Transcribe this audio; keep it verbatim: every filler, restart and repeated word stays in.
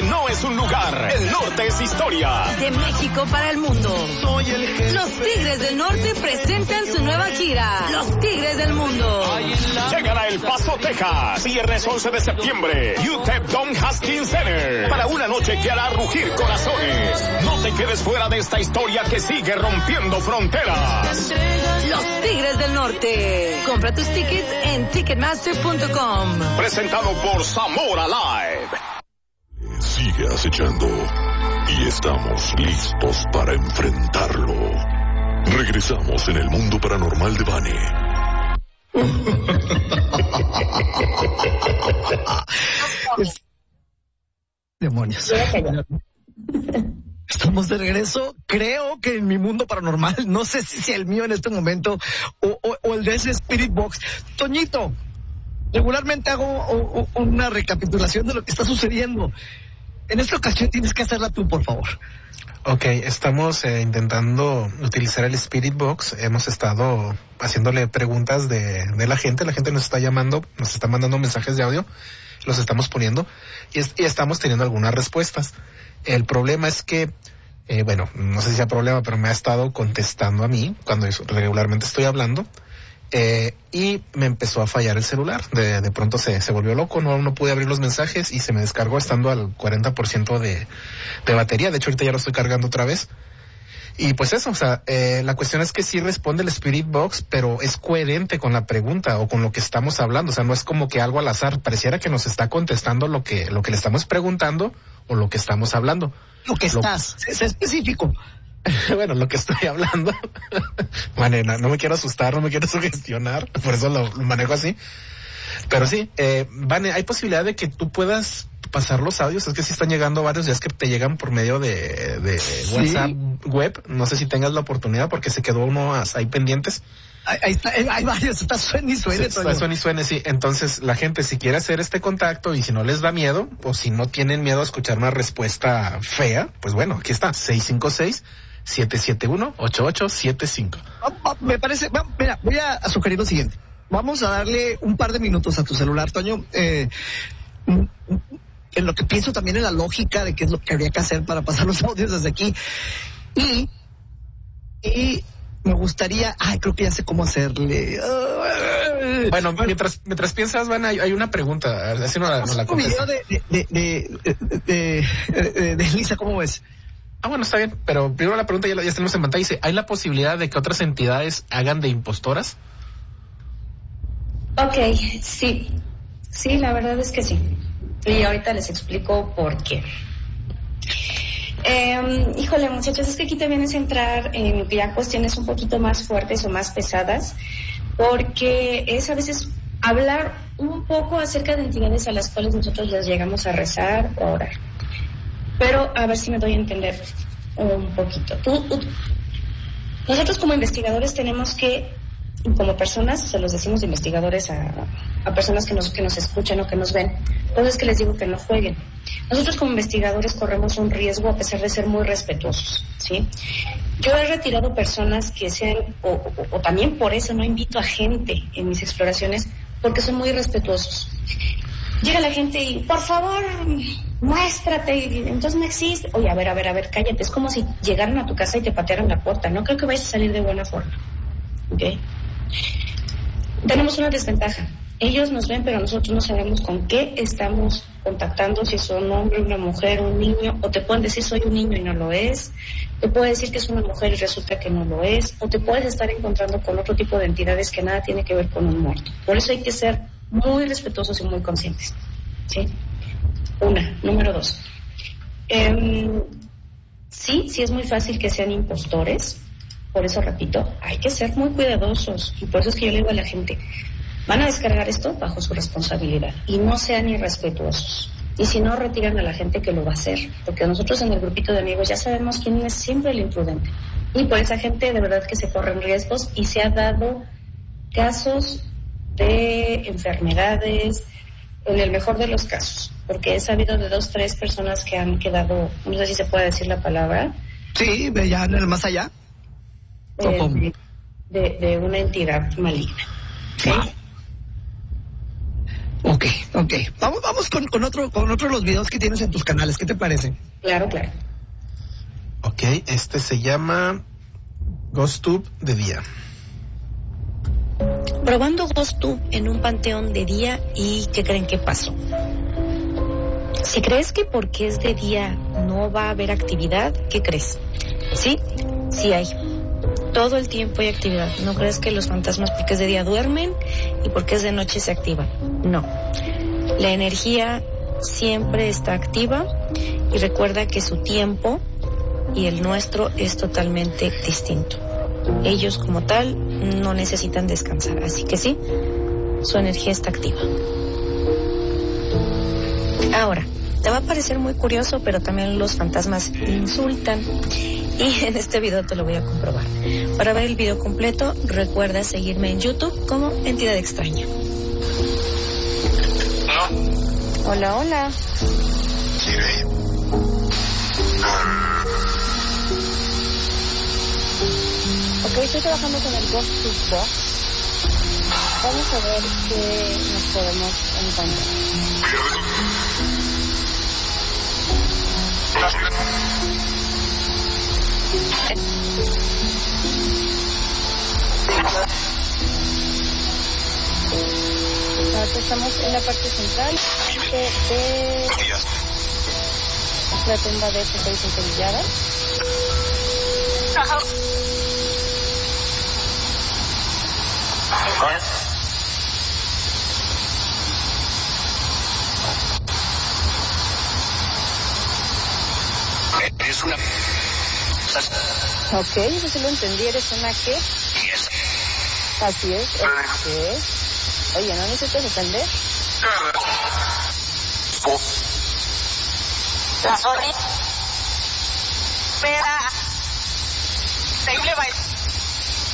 norte no es un lugar, el norte es historia. De México para el mundo. Soy el jefe. Los Tigres del Norte presentan su nueva gira, Los Tigres del Mundo. Llegan a El Paso, Texas, viernes once de septiembre, U T E P Don Haskins Center, para una noche que hará rugir corazones. No te quedes fuera de esta historia que sigue rompiendo fronteras. Los Tigres del Norte. Compra tus tickets en ticketmaster punto com. Presentado por Zamora Live. Sigue acechando y estamos listos para enfrentarlo. Regresamos en el mundo paranormal de Vane. Demonios. Estamos de regreso. Creo que en mi mundo paranormal, no sé si sea el mío en este momento o, o, o el de ese Spirit Box. Toñito, regularmente hago o, o, una recapitulación de lo que está sucediendo. En esta ocasión tienes que hacerla tú, por favor. Ok, estamos eh, intentando utilizar el Spirit Box. Hemos estado haciéndole preguntas de, de la gente. La gente nos está llamando, nos está mandando mensajes de audio. Los estamos poniendo y, es, y estamos teniendo algunas respuestas. El problema es que, eh, bueno, no sé si sea problema, pero me ha estado contestando a mí cuando regularmente estoy hablando. Eh, y me empezó a fallar el celular. De, de pronto se, se volvió loco, no, no pude abrir los mensajes y se me descargó estando al cuarenta por ciento de, de batería. De hecho, ahorita ya lo estoy cargando otra vez. Y pues eso, o sea, eh, la cuestión es que sí responde el Spirit Box, pero es coherente con la pregunta o con lo que estamos hablando. O sea, no es como que algo al azar. Pareciera que nos está contestando lo que, lo que le estamos preguntando o lo que estamos hablando. Lo que estás, lo... es específico. Bueno, lo que estoy hablando. Bueno, no, no me quiero asustar, no me quiero sugestionar, por eso lo, lo manejo así. Pero sí, eh, Vane, ¿hay posibilidad de que tú puedas pasar los audios? Es que sí están llegando varios, ya es que te llegan por medio de, de ¿Sí? WhatsApp web. No sé si tengas la oportunidad porque se quedó uno ahí pendientes. Ahí, ahí está, hay varios, está suene y suene. Sí, está suene y suene, sí. Entonces, la gente, si quiere hacer este contacto y si no les da miedo, o si no tienen miedo a escuchar una respuesta fea, pues bueno, aquí está, seis cinco seis, siete siete uno, ocho ocho siete cinco. Oh, oh, me parece, mira, voy a, a sugerir lo siguiente. Vamos a darle un par de minutos a tu celular, Toño. Eh, en lo que pienso también en la lógica de qué es lo que habría que hacer para pasar los audios desde aquí. Y, y me gustaría, ay, creo que ya sé cómo hacerle. Bueno, mientras mientras piensas, Van, hay, hay una pregunta. Así no la, no la un video de, de, de, de, de, de Lisa, ¿cómo ves? Ah, bueno, está bien, pero primero la pregunta ya, ya tenemos en pantalla. Dice, ¿hay la posibilidad de que otras entidades hagan de impostoras? Ok, sí. Sí, la verdad es que sí. Y ahorita les explico por qué. Eh, híjole, muchachos, es que aquí te vienes a entrar en ya cuestiones un poquito más fuertes o más pesadas, porque es a veces hablar un poco acerca de entidades a las cuales nosotros les llegamos a rezar o a orar. Pero a ver si me doy a entender un poquito. Tú, tú, nosotros como investigadores tenemos que, como personas, se los decimos investigadores a, a personas que nos, que nos escuchan o que nos ven, entonces que les digo que no jueguen. Nosotros como investigadores corremos un riesgo a pesar de ser muy respetuosos, ¿sí? Yo he retirado personas que sean, o, o, o también por eso no invito a gente en mis exploraciones, porque son muy respetuosos. Llega la gente y, por favor, muéstrate, y entonces no existe. Oye, a ver, a ver, a ver, cállate. Es como si llegaran a tu casa y te patearan la puerta. No creo que vayas a salir de buena forma. ¿Ok? Tenemos una desventaja. Ellos nos ven, pero nosotros no sabemos con qué estamos contactando, si son un hombre, una mujer, un niño, o te pueden decir soy un niño y no lo es, te puede decir que es una mujer y resulta que no lo es, o te puedes estar encontrando con otro tipo de entidades que nada tiene que ver con un muerto. Por eso hay que ser muy respetuosos y muy conscientes, ¿sí? Una. Número dos. Eh, sí, sí es muy fácil que sean impostores. Por eso, repito, hay que ser muy cuidadosos. Y por eso es que yo le digo a la gente, van a descargar esto bajo su responsabilidad. Y no sean irrespetuosos. Y si no, retiran a la gente que lo va a hacer. Porque nosotros en el grupito de amigos ya sabemos quién es siempre el imprudente. Y por esa gente de verdad que se corren riesgos y se ha dado casos de enfermedades, en el mejor de los casos. Porque he sabido de dos, tres personas que han quedado, no sé si se puede decir la palabra. Sí, ya en el más allá. Eh, de, de una entidad maligna. ¿Sí? Ok, ok. Vamos, vamos con, con otro, con otro de los videos que tienes en tus canales. ¿Qué te parece? Claro, claro. Ok, este se llama GhostTube de día. Probando GhostTube en un panteón de día, y ¿qué creen que pasó? Si crees que porque es de día no va a haber actividad, ¿qué crees? Sí, sí hay. Todo el tiempo hay actividad. ¿No crees que los fantasmas porque es de día duermen y porque es de noche se activan? No. La energía siempre está activa, y recuerda que su tiempo y el nuestro es totalmente distinto. Ellos como tal no necesitan descansar, así que sí, su energía está activa. Ahora, te va a parecer muy curioso, pero también los fantasmas insultan, y en este video te lo voy a comprobar. Para ver el video completo, recuerda seguirme en YouTube como Entidad Extraña. Hola, hola. Ok, estoy trabajando con el GhostTube Box. Vamos a ver qué nos podemos encontrar. Ahora estamos en la parte central de, de la tumba de setenta y cinco Villadas. Es una... Ok, eso sí lo entendí, ¿eres una qué? Así es, ¿qué es? Oye, ¿no necesitas entender? La zorrita. Espera.